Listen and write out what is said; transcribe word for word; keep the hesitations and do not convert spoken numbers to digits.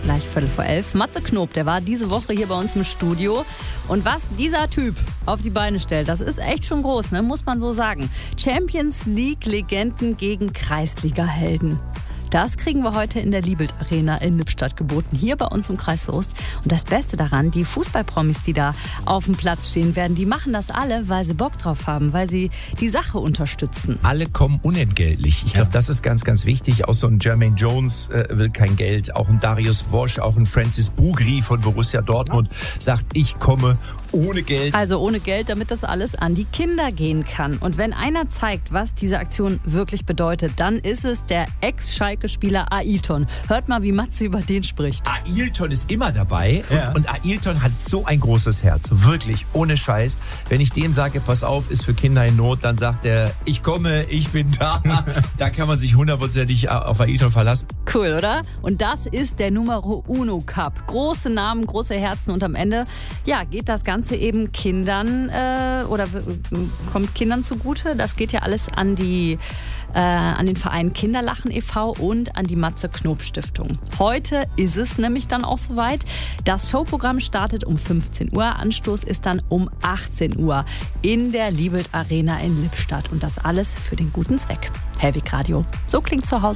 gleich Viertel vor elf. Matze Knob, der war diese Woche hier bei uns im Studio. Und was dieser Typ auf die Beine stellt, das ist echt schon groß, ne? Muss man so sagen. Champions League-Legenden gegen Kreisliga-Helden. Das kriegen wir heute in der Liebelt Arena in Lippstadt geboten, hier bei uns im Kreis Soest. Und das Beste daran, die Fußballpromis, die da auf dem Platz stehen werden, die machen das alle, weil sie Bock drauf haben, weil sie die Sache unterstützen. Alle kommen unentgeltlich. Ich glaube, das ist ganz, ganz wichtig. Auch so ein Jermaine Jones äh, will kein Geld. Auch ein Darius Wosch, auch ein Francis Bugri von Borussia Dortmund sagt, ich komme ohne Geld. Also ohne Geld, damit das alles an die Kinder gehen kann. Und wenn einer zeigt, was diese Aktion wirklich bedeutet, dann ist es der Ex-Schalke-Spieler Ailton. Hört mal, wie Matze über den spricht. Ailton ist immer dabei Ja. und, und Ailton hat so ein großes Herz. Wirklich, ohne Scheiß. Wenn ich dem sage, pass auf, ist für Kinder in Not, dann sagt er, ich komme, ich bin da. Da kann man sich hundertprozentig auf Ailton verlassen. Cool, oder? Und das ist der Numero Uno Cup. Große Namen, große Herzen und am Ende, ja, geht das Ganze eben Kindern äh, oder w- kommt Kindern zugute. Das geht ja alles an die äh, an den Verein Kinderlachen e V und an die Matze Knob Stiftung. Heute ist es nämlich dann auch soweit. Das Showprogramm startet um fünfzehn Uhr. Anstoß ist dann um achtzehn Uhr in der Liebelt Arena in Lippstadt. Und das alles für den guten Zweck. Hellwig Radio. So klingt zu Hause.